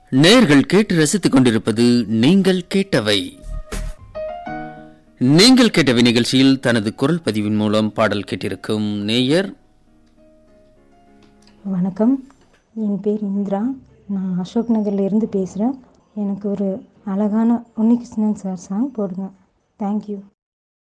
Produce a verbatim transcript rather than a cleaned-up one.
நேர்கள் கேட்டு ரசித்துக் கொண்டிருப்பது நீங்கள் கேட்டவை. நீங்கள் கேட்டவை நிகழ்ச்சியில் தனது குரல் பதிவின் மூலம் பாடல் கேட்டிருக்கும் நேயர். வணக்கம், என் பேர் இந்திரா. நான் அசோக் நகர்ல இருந்து பேசுகிறேன். எனக்கு ஒரு அழகான உன்னிகிருஷ்ணன் சார் சாங் போடுங்க. தேங்க்யூ.